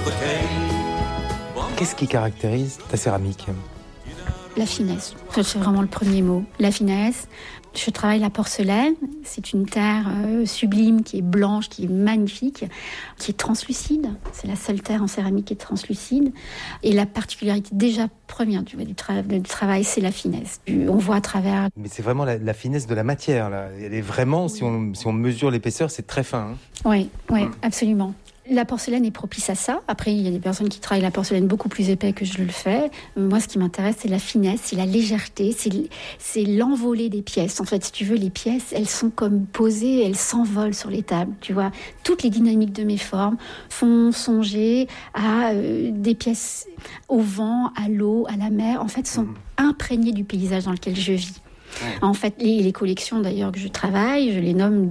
Qu'est-ce qui caractérise ta céramique ? La finesse, ça, c'est vraiment le premier mot. La finesse. Je travaille la porcelaine. C'est une terre sublime qui est blanche, qui est magnifique, qui est translucide. C'est la seule terre en céramique qui est translucide. Et la particularité déjà première du travail, c'est la finesse. On voit à travers... Mais c'est vraiment la finesse de la matière, là. Elle est vraiment, si on mesure l'épaisseur, c'est très fin. Oui, absolument. La porcelaine est propice à ça. Après, il y a des personnes qui travaillent la porcelaine beaucoup plus épais que je le fais. Moi, ce qui m'intéresse, c'est la finesse, c'est la légèreté, c'est l'envolée des pièces. En fait, si tu veux, les pièces, elles sont comme posées, elles s'envolent sur les tables. Tu vois, toutes les dynamiques de mes formes font songer à des pièces au vent, à l'eau, à la mer. En fait, sont imprégnées du paysage dans lequel je vis. En fait, les collections d'ailleurs que je travaille, je les nomme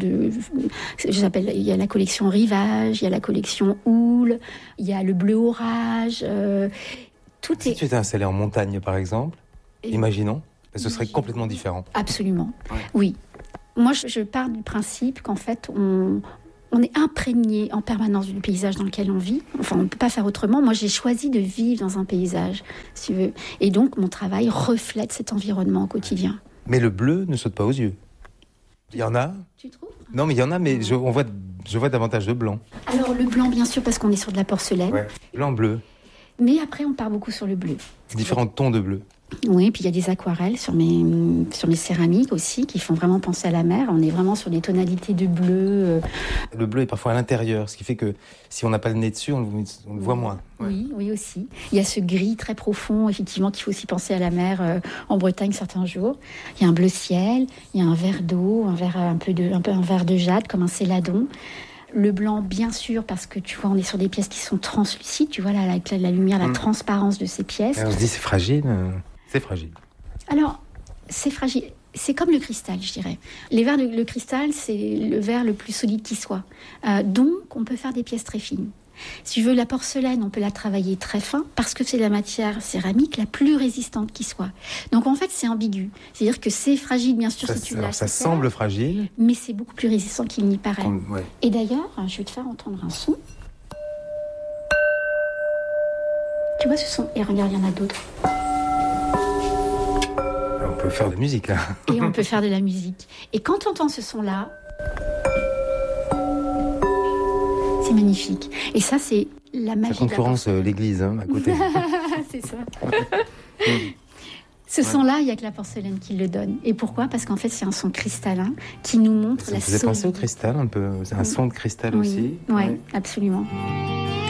il y a la collection Rivage, il y a la collection Houle, il y a le Bleu Orage. Si tu étais installé en montagne, par exemple, imaginons, ce serait complètement différent. Absolument, oui. Moi, je pars du principe qu'en fait, on est imprégné en permanence du paysage dans lequel on vit. Enfin, on ne peut pas faire autrement. Moi, j'ai choisi de vivre dans un paysage, si tu veux. Et donc, mon travail reflète cet environnement au quotidien. Mais le bleu ne saute pas aux yeux. Il y en a ? Tu trouves ? Non, mais il y en a, mais je vois davantage de blanc. Alors, le blanc, bien sûr, parce qu'on est sur de la porcelaine. Ouais. Blanc-bleu. Mais après, on part beaucoup sur le bleu. Différents tons de bleu. Oui, puis il y a des aquarelles sur mes céramiques aussi qui font vraiment penser à la mer. On est vraiment sur des tonalités de bleu. Le bleu est parfois à l'intérieur, ce qui fait que si on n'a pas le nez dessus, on le voit moins. Ouais. Oui aussi. Il y a ce gris très profond, effectivement, qu'il faut aussi penser à la mer en Bretagne certains jours. Il y a un bleu ciel, il y a un vert d'eau, un vert de jade comme un céladon. Le blanc, bien sûr, parce que tu vois, on est sur des pièces qui sont translucides. Tu vois, là, avec la lumière, la transparence de ces pièces. Et on se dit, c'est fragile. C'est fragile. Alors, c'est fragile. C'est comme le cristal, je dirais. Le cristal, c'est le verre le plus solide qui soit. Donc, on peut faire des pièces très fines. Si tu veux, la porcelaine, on peut la travailler très fin parce que c'est la matière céramique la plus résistante qui soit. Donc, en fait, c'est ambigu. C'est-à-dire que c'est fragile, bien sûr, si tu l'as. Ça semble fragile. Mais c'est beaucoup plus résistant qu'il n'y paraît. Ouais. Et d'ailleurs, je vais te faire entendre un son. Tu vois ce son ? Et regarde, il y en a d'autres. On peut faire de la musique, là. Et on peut faire de la musique. Et quand on entend ce son-là, c'est magnifique. Et ça, c'est la magie. Ça concurrence l'église, à côté. C'est ça. Ce son-là, il n'y a que la porcelaine qui le donne. Et pourquoi ? Parce qu'en fait, c'est un son cristallin qui nous montre la solidité. Ça me faisait penser au cristal, un peu. C'est un son de cristal aussi. Oui, absolument.